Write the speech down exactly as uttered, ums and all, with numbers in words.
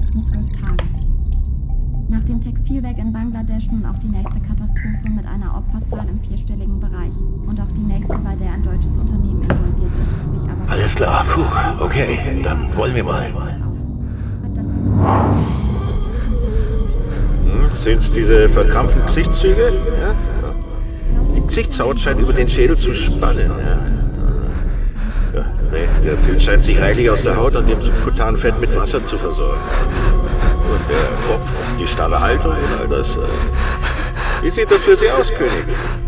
nächsten zwölf Tage. Nach dem Textilwerk in Bangladesch nun auch die nächste Katastrophe mit einer Opferzahl im vierstelligen Bereich. Und auch die nächste, bei der ein deutsches Unternehmen involviert ist, sich aber... Alles klar, puh, okay, dann wollen wir mal. Hm, sind's diese verkrampften Gesichtszüge? Ja? Die Gesichtshaut scheint über den Schädel zu spannen, ja. Ja, nee, der Pilz scheint sich reichlich aus der Haut und dem subkutanen Fett mit Wasser zu versorgen. Und der Kopf, die starre Haltung und all das. Wie sieht das für Sie aus, König?